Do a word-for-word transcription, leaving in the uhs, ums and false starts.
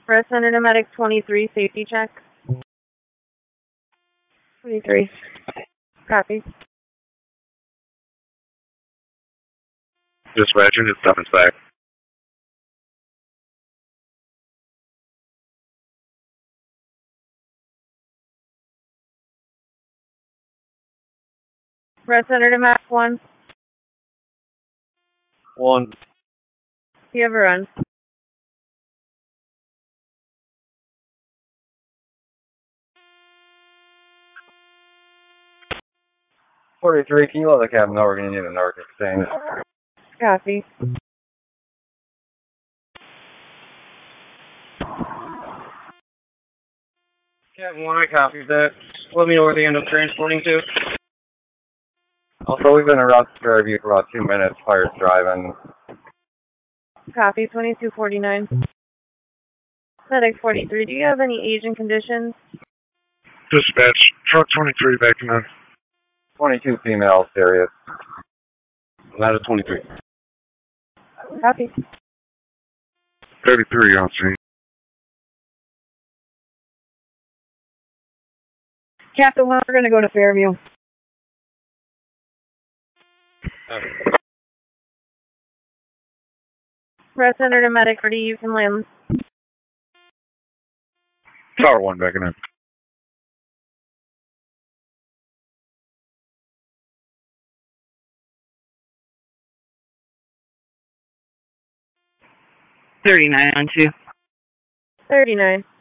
Press Center to Medic twenty-three, safety check. twenty-three. Copy. Dispatcher, just stop and back. Press Center to Max one. One. You have a run. forty-three, can you let the captain know we're going to need a narc exchange? Copy. Captain one, I copied that. Let me know where they end up transporting to. Also, we've been around Fairview for about two minutes. Fire's driving. Copy, twenty-two forty-nine. Medic forty-three, do you have any Asian conditions? Dispatch, truck twenty-three backing up. twenty-two female, serious. Ladder twenty-three. Copy. thirty-three on scene. Captain one, we're going to go to Fairview. Okay. Press Center to Medic thirty, you can land. Tower one backing up. thirty-nine on two. thirty-nine.